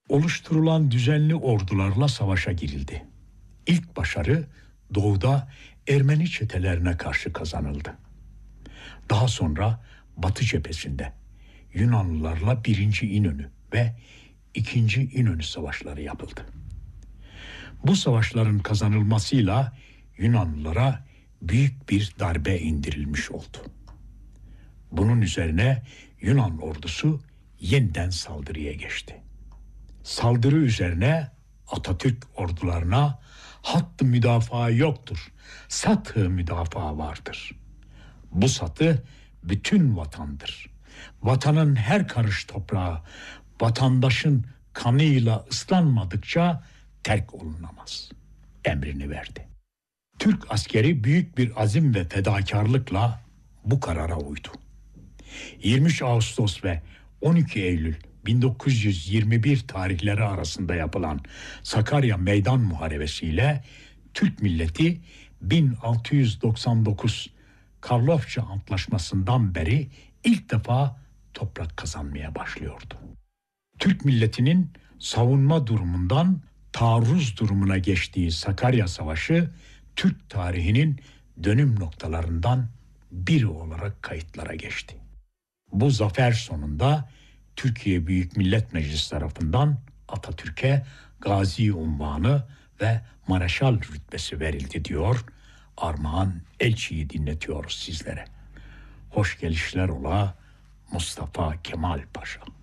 Oluşturulan düzenli ordularla savaşa girildi. İlk başarı doğuda Ermeni çetelerine karşı kazanıldı. Daha sonra Batı cephesinde Yunanlılarla 1. İnönü ve 2. İnönü savaşları yapıldı. Bu savaşların kazanılmasıyla Yunanlılara büyük bir darbe indirilmiş oldu. Bunun üzerine Yunan ordusu yeniden saldırıya geçti. Saldırı üzerine Atatürk ordularına hattı müdafaa yoktur, satı müdafaa vardır. Bu satı bütün vatandır. Vatanın her karış toprağı vatandaşın kanıyla ıslanmadıkça terk olunamaz emrini verdi. Türk askeri büyük bir azim ve fedakarlıkla bu karara uydu. 23 Ağustos ve 12 Eylül 1921 tarihleri arasında yapılan Sakarya Meydan Muharebesi ile Türk milleti 1699 Karlofça Antlaşması'ndan beri ilk defa toprak kazanmaya başlıyordu. Türk milletinin savunma durumundan taarruz durumuna geçtiği Sakarya Savaşı, Türk tarihinin dönüm noktalarından biri olarak kayıtlara geçti. Bu zafer sonunda Türkiye Büyük Millet Meclisi tarafından Atatürk'e Gazi unvanı ve Mareşal rütbesi verildi diyor. Armağan Elçi'yi dinletiyoruz sizlere. Hoş gelişler ola Mustafa Kemal Paşa.